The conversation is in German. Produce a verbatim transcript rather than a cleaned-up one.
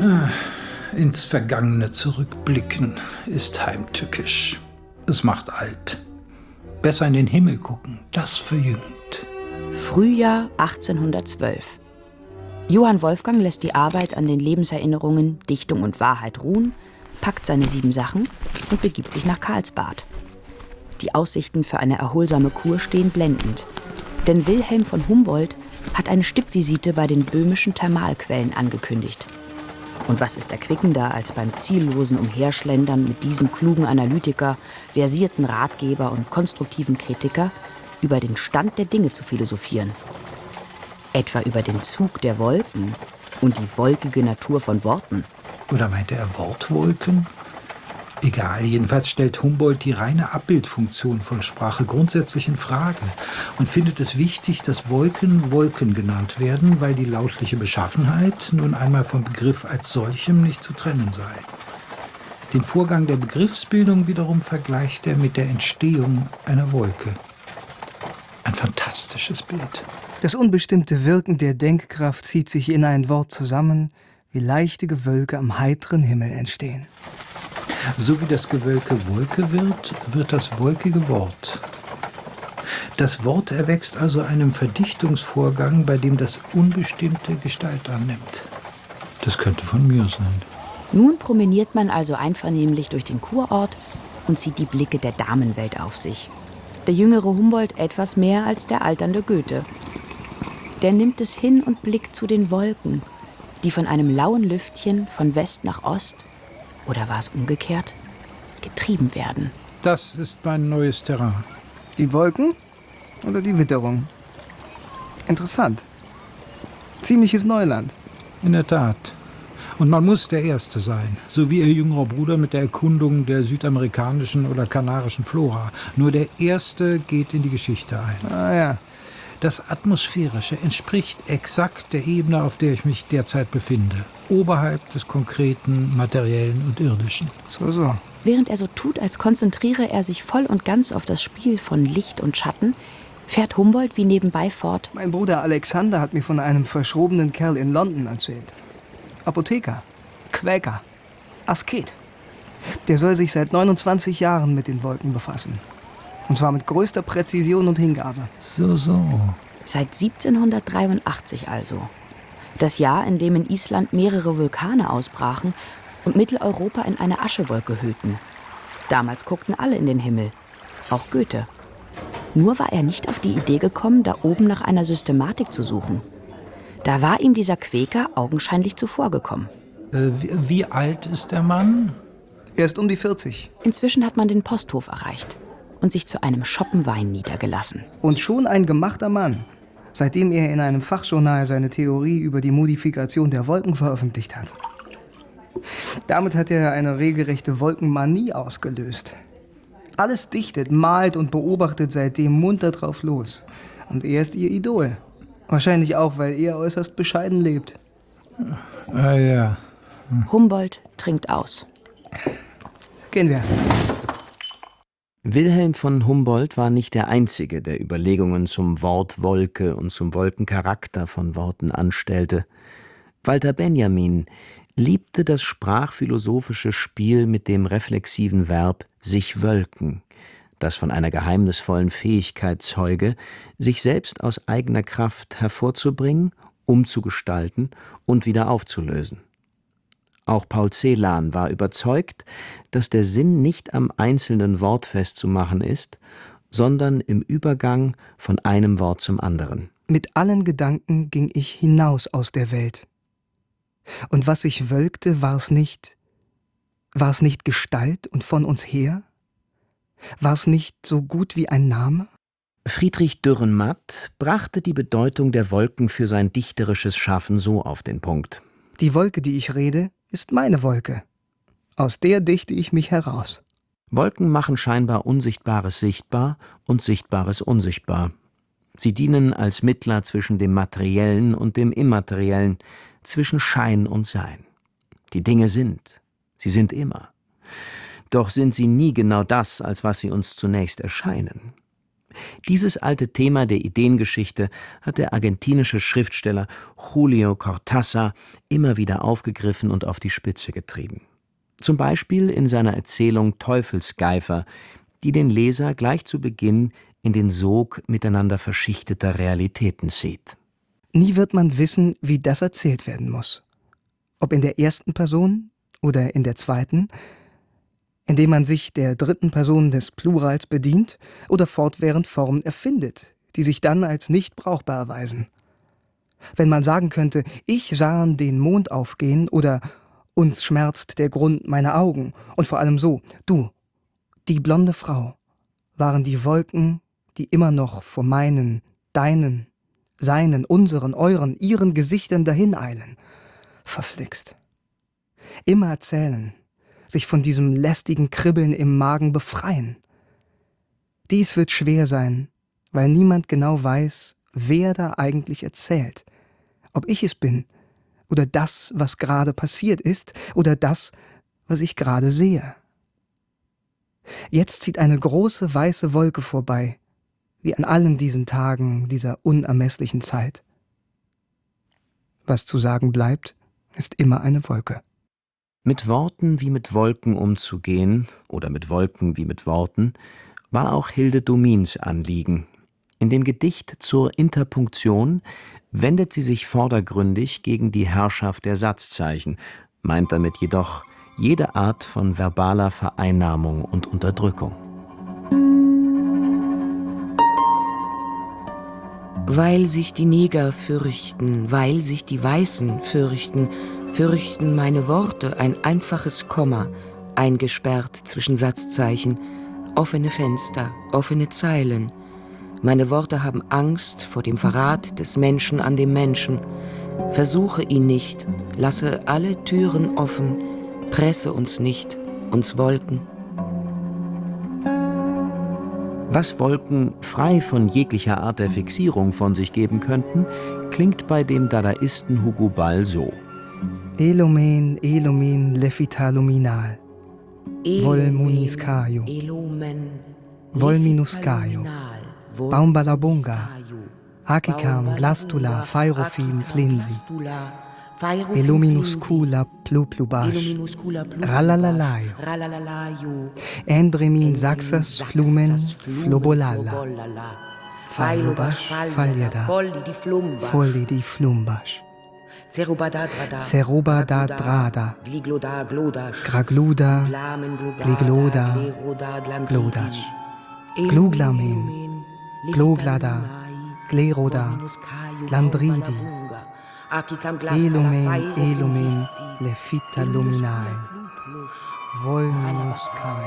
Ins Vergangene zurückblicken ist heimtückisch. Es macht alt. Besser in den Himmel gucken, das verjüngt. Frühjahr achtzehnhundertzwölf. Johann Wolfgang lässt die Arbeit an den Lebenserinnerungen Dichtung und Wahrheit ruhen, packt seine sieben Sachen und begibt sich nach Karlsbad. Die Aussichten für eine erholsame Kur stehen blendend. Denn Wilhelm von Humboldt hat eine Stippvisite bei den böhmischen Thermalquellen angekündigt. Und was ist erquickender, als beim ziellosen Umherschlendern mit diesem klugen Analytiker, versierten Ratgeber und konstruktiven Kritiker über den Stand der Dinge zu philosophieren? Etwa über den Zug der Wolken und die wolkige Natur von Worten. Oder meinte er Wortwolken? Egal, jedenfalls stellt Humboldt die reine Abbildfunktion von Sprache grundsätzlich in Frage und findet es wichtig, dass Wolken Wolken genannt werden, weil die lautliche Beschaffenheit nun einmal vom Begriff als solchem nicht zu trennen sei. Den Vorgang der Begriffsbildung wiederum vergleicht er mit der Entstehung einer Wolke. Ein fantastisches Bild. Das unbestimmte Wirken der Denkkraft zieht sich in ein Wort zusammen, wie leichte Gewölke am heiteren Himmel entstehen. So wie das Gewölke Wolke wird, wird das wolkige Wort. Das Wort erwächst also einem Verdichtungsvorgang, bei dem das Unbestimmte Gestalt annimmt. Das könnte von mir sein. Nun promeniert man also einvernehmlich durch den Kurort und zieht die Blicke der Damenwelt auf sich. Der jüngere Humboldt etwas mehr als der alternde Goethe. Der nimmt es hin und blickt zu den Wolken, die von einem lauen Lüftchen von West nach Ost, oder war es umgekehrt, getrieben werden. Das ist mein neues Terrain. Die Wolken oder die Witterung? Interessant. Ziemliches Neuland. In der Tat. Und man muss der Erste sein, so wie ihr jüngerer Bruder mit der Erkundung der südamerikanischen oder kanarischen Flora. Nur der Erste geht in die Geschichte ein. Ah ja. Das Atmosphärische entspricht exakt der Ebene, auf der ich mich derzeit befinde. Oberhalb des Konkreten, Materiellen und Irdischen. So, so. Während er so tut, als konzentriere er sich voll und ganz auf das Spiel von Licht und Schatten, fährt Humboldt wie nebenbei fort. Mein Bruder Alexander hat mir von einem verschrobenen Kerl in London erzählt. Apotheker, Quäker, Asket. Der soll sich seit neunundzwanzig Jahren mit den Wolken befassen. Und zwar mit größter Präzision und Hingabe. So, so. Seit siebzehnhundertdreiundachtzig also. Das Jahr, in dem in Island mehrere Vulkane ausbrachen und Mitteleuropa in eine Aschewolke hüllten. Damals guckten alle in den Himmel, auch Goethe. Nur war er nicht auf die Idee gekommen, da oben nach einer Systematik zu suchen. Da war ihm dieser Quäker augenscheinlich zuvorgekommen. Äh, wie, wie alt ist der Mann? Er ist um die vierzig. Inzwischen hat man den Posthof erreicht und sich zu einem Schoppen Wein niedergelassen. Und schon ein gemachter Mann, seitdem er in einem Fachjournal seine Theorie über die Modifikation der Wolken veröffentlicht hat. Damit hat er eine regelrechte Wolkenmanie ausgelöst. Alles dichtet, malt und beobachtet seitdem munter drauf los. Und er ist ihr Idol. Wahrscheinlich auch, weil er äußerst bescheiden lebt. Ah ja. Humboldt trinkt aus. Gehen wir. Wilhelm von Humboldt war nicht der Einzige, der Überlegungen zum Wort Wolke und zum Wolkencharakter von Worten anstellte. Walter Benjamin liebte das sprachphilosophische Spiel mit dem reflexiven Verb sich wölken, das von einer geheimnisvollen Fähigkeit zeuge, sich selbst aus eigener Kraft hervorzubringen, umzugestalten und wieder aufzulösen. Auch Paul Celan war überzeugt, dass der Sinn nicht am einzelnen Wort festzumachen ist, sondern im Übergang von einem Wort zum anderen. Mit allen Gedanken ging ich hinaus aus der Welt. Und was sich wölkte, war es nicht, war es nicht Gestalt und von uns her? War es nicht so gut wie ein Name? Friedrich Dürrenmatt brachte die Bedeutung der Wolken für sein dichterisches Schaffen so auf den Punkt. Die Wolke, die ich rede, ist meine Wolke. Aus der dichte ich mich heraus. Wolken machen scheinbar Unsichtbares sichtbar und Sichtbares unsichtbar. Sie dienen als Mittler zwischen dem Materiellen und dem Immateriellen, zwischen Schein und Sein. Die Dinge sind, sie sind immer. Doch sind sie nie genau das, als was sie uns zunächst erscheinen. Dieses alte Thema der Ideengeschichte hat der argentinische Schriftsteller Julio Cortázar immer wieder aufgegriffen und auf die Spitze getrieben. Zum Beispiel in seiner Erzählung Teufelsgeifer, die den Leser gleich zu Beginn in den Sog miteinander verschichteter Realitäten zieht. Nie wird man wissen, wie das erzählt werden muss. Ob in der ersten Person oder in der zweiten, indem man sich der dritten Person des Plurals bedient oder fortwährend Formen erfindet, die sich dann als nicht brauchbar erweisen. Wenn man sagen könnte, ich sahen den Mond aufgehen oder uns schmerzt der Grund meiner Augen und vor allem so, du, die blonde Frau, waren die Wolken, die immer noch vor meinen, deinen, seinen, unseren, euren, ihren Gesichtern dahineilen. Verflixt. Immer erzählen, sich von diesem lästigen Kribbeln im Magen befreien. Dies wird schwer sein, weil niemand genau weiß, wer da eigentlich erzählt. Ob ich es bin oder das, was gerade passiert ist oder das, was ich gerade sehe. Jetzt zieht eine große weiße Wolke vorbei, wie an allen diesen Tagen dieser unermesslichen Zeit. Was zu sagen bleibt, ist immer eine Wolke. Mit Worten wie mit Wolken umzugehen, oder mit Wolken wie mit Worten, war auch Hilde Domins Anliegen. In dem Gedicht zur Interpunktion wendet sie sich vordergründig gegen die Herrschaft der Satzzeichen, meint damit jedoch jede Art von verbaler Vereinnahmung und Unterdrückung. Weil sich die Neger fürchten, weil sich die Weißen fürchten, fürchten meine Worte ein einfaches Komma, eingesperrt zwischen Satzzeichen, offene Fenster, offene Zeilen. Meine Worte haben Angst vor dem Verrat des Menschen an dem Menschen. Versuche ihn nicht, lasse alle Türen offen, presse uns nicht, uns Wolken. Was Wolken frei von jeglicher Art der Fixierung von sich geben könnten, klingt bei dem Dadaisten Hugo Ball so. Elomen, Elomen, lefita luminal. Vol muniscaio. Vol minuscaio. Baumbalabunga. Akikam, glastula, phairofim, flinsi. Eluminuscula pluplubash. Ralalalaio. Endremin saxas flumen flobolala. Failubash, faljada. Folli di flumbash. Ceruba da drada. Gragluda. Gligloda. Glodash. Gluglamen. Gloglada. Gleroda. Landridi. Elumen, elumen, lefita luminae. Vol minuscae.